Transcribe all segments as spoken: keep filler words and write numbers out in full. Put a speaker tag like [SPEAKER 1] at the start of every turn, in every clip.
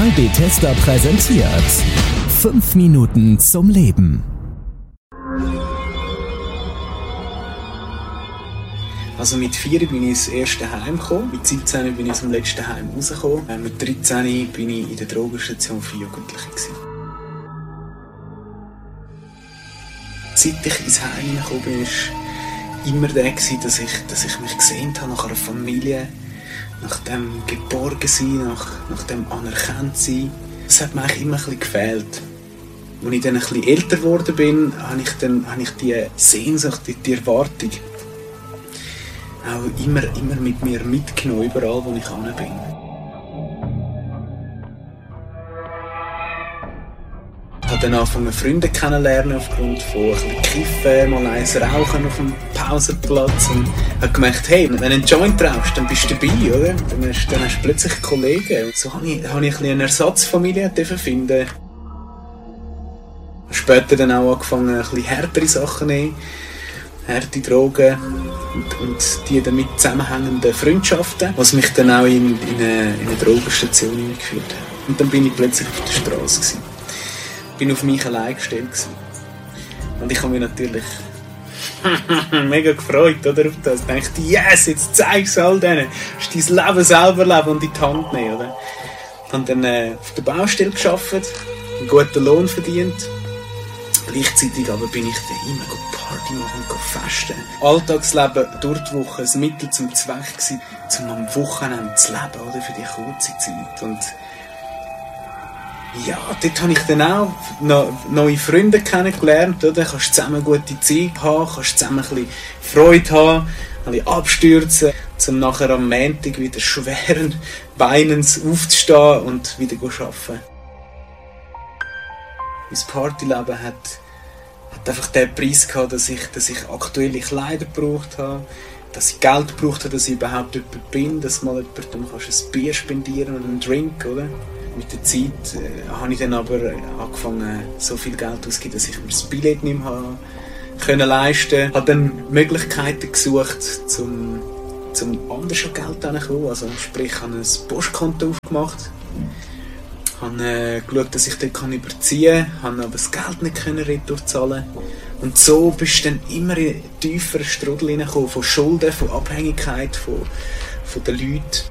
[SPEAKER 1] iBethesda präsentiert fünf Minuten zum Leben.
[SPEAKER 2] Also mit vier bin ich ins erste Heim gekommen, mit siebzehn bin ich aus dem letzten Heim rausgekommen, mit dreizehn bin ich in der Drogenstation für Jugendliche gewesen. Seit ich ins Heim hineingekommen bin, war immer der, dass ich, dass ich mich gesehnt habe nach einer Familie, nach dem Geborgensein, nach, nach dem Anerkanntsein. Das hat mir eigentlich immer ein bisschen gefehlt. Als ich dann ein bisschen älter geworden bin, habe ich, dann, habe ich die Sehnsucht, die, die Erwartung auch immer, immer mit mir mitgenommen, überall wo ich hin bin. Ich habe dann angefangen, Freunde kennenzulernen aufgrund von ein bisschen Kiffen, mal eins rauchen auf dem Pausenplatz und habe gemerkt, hey, wenn du einen Joint rauchst, dann bist du dabei, oder? Dann hast, dann hast du plötzlich Kollegen. Und so habe ich, habe ich ein bisschen eine Ersatzfamilie finden. Später dann auch angefangen, ein bisschen härtere Sachen zu nehmen, harte Drogen und, und die damit zusammenhängenden Freundschaften, was mich dann auch in, in, eine, in eine Drogenstation hineingeführt hat. Und dann bin ich plötzlich auf der Straße gewesen. Ich bin auf mich allein gestellt gewesen. Und ich habe mich natürlich mega gefreut, oder, auf das. Ich dachte, yes, jetzt zeigst du all denen. Du musst dein Leben selber leben und in die Hand nehmen, oder? Ich habe dann äh, auf der Baustelle gearbeitet, einen guten Lohn verdient. Gleichzeitig aber bin ich dann immer Party machen und festen. Alltagsleben durch die Woche ein Mittel zum Zweck gewesen, um am Wochenende zu leben, oder, für die kurze Zeit. Und ja, dort habe ich dann auch neue Freunde kennengelernt, oder? Kannst zusammen gute Zeit haben, kannst zusammen ein bisschen Freude haben, ein bisschen abstürzen, um nachher am Montag wieder schweren Beinens aufzustehen und wieder zu arbeiten. Mein Partyleben hat, hat einfach den Preis gehabt, dass ich, dass ich aktuelle Kleider gebraucht habe, dass ich Geld gebraucht habe, dass ich überhaupt jemand bin, dass mal jemandem ein Bier spendieren und einen Drink, oder? Mit der Zeit äh, habe ich dann aber angefangen, so viel Geld auszugeben, dass ich mir das Billett nicht mehr habe können leisten. Ich habe dann Möglichkeiten gesucht, um zum anders an Geld heranzukommen. Also sprich, ich habe ein Postkonto aufgemacht. Ich habe äh, geschaut, dass ich dort überziehen kann, habe aber das Geld nicht retour zahlen. Und so bist du dann immer in einen tieferen Strudel hineingekommen, von Schulden, von Abhängigkeit, von, von den Leuten.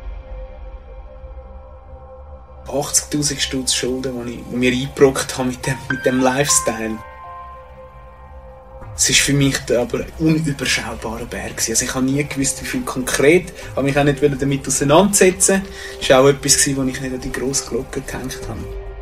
[SPEAKER 2] achtzigtausend Stutz Schulden, die ich mir eingebrockt habe mit dem, mit dem Lifestyle. Es war für mich aber ein unüberschaubarer Berg. Also ich habe nie gewusst, wie viel konkret, aber mich auch nicht damit auseinandersetzen. Das war auch etwas, was ich nicht an die grosse Glocke gehängt habe.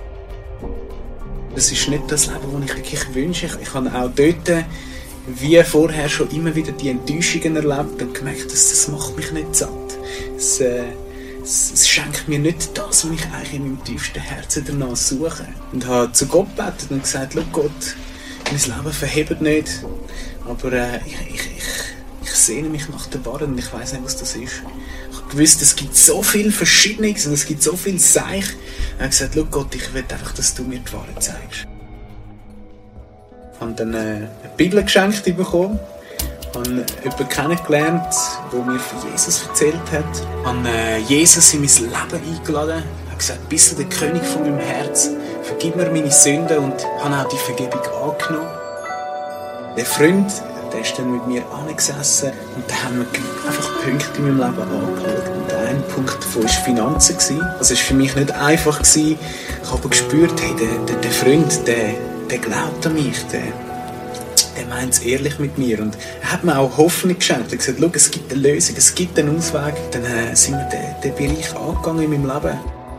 [SPEAKER 2] Das ist nicht das Leben, das ich wirklich wünsche. Ich habe auch dort, wie vorher, schon immer wieder die Enttäuschungen erlebt und gemerkt, dass das macht mich nicht satt. Das, äh, Es, es schenkt mir nicht das, was ich eigentlich in meinem tiefsten Herzen danach suche. Und habe zu Gott gebetet und gesagt, schau Gott, mein Leben verhebt nicht, aber äh, ich, ich, ich, ich sehne mich nach der Wahrheit und ich weiss nicht, was das ist. Ich habe gewusst, es gibt so viel Verschiedenes und es gibt so viel Seich. Ich habe gesagt, schau Gott, ich will einfach, dass du mir die Wahrheit zeigst. Ich habe dann äh, eine Bibel geschenkt bekommen. Ich habe jemanden kennengelernt, der mir von Jesus erzählt hat. Ich habe äh, Jesus in mein Leben eingeladen. Ich habe gesagt, bist du der König von meinem Herz? Vergib mir meine Sünden und habe auch die Vergebung angenommen. Der Freund, der ist dann mit mir angesessen und da haben wir einfach Punkte in meinem Leben angeschaut. Und ein Punkt davon war Finanzen. Also es war für mich nicht einfach. Ich habe aber gespürt, hey, der, der, der Freund, der, der glaubt an mich, der, der meint es ehrlich mit mir. Und er hat mir auch Hoffnung geschenkt. Er hat gesagt, schau, es gibt eine Lösung, es gibt einen Ausweg. Dann äh, sind wir den, den Bereich angegangen in meinem Leben.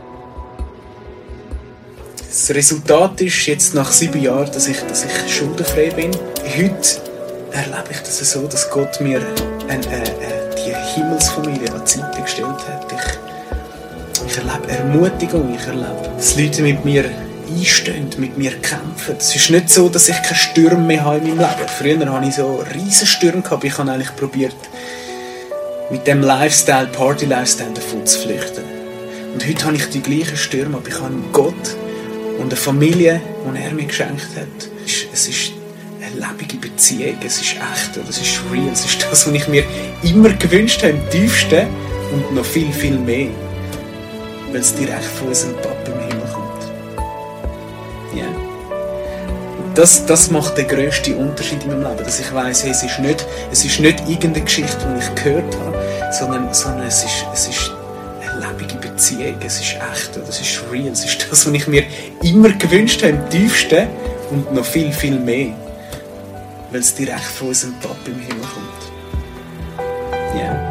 [SPEAKER 2] Das Resultat ist jetzt nach sieben Jahren, dass ich, dass ich schuldenfrei bin. Heute erlebe ich das so, dass Gott mir eine, eine, die Himmelsfamilie an die Seite gestellt hat. Ich, ich erlebe Ermutigung, ich erlebe, dass Leute mit mir einstehen, mit mir kämpfen. Es ist nicht so, dass ich keine Stürme mehr habe in meinem Leben. Früher hatte ich so riesen Stürme gehabt, ich habe eigentlich probiert, mit dem Lifestyle, Party-Lifestyle davon zu flüchten. Und heute habe ich die gleichen Stürme, aber ich habe Gott und eine Familie, die er mir geschenkt hat. Es ist eine lebendige Beziehung, es ist echt, es ist real, es ist das, was ich mir immer gewünscht habe, im tiefsten und noch viel, viel mehr. weil es direkt von unserem Papa im Himmel kommt. Ja. Yeah. Das, das macht den grössten Unterschied in meinem Leben, dass ich weiss, hey, es ist nicht, es ist nicht irgendeine Geschichte, die ich gehört habe, sondern, sondern es ist, es ist eine lebende Beziehung, es ist echt, es ist real, es ist das, was ich mir immer gewünscht habe, im tiefsten und noch viel, viel mehr, weil es direkt von unserem Papa im Himmel kommt. Ja. Yeah.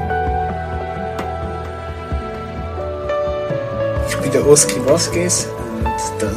[SPEAKER 2] Ich bin der Oski Vasquez und das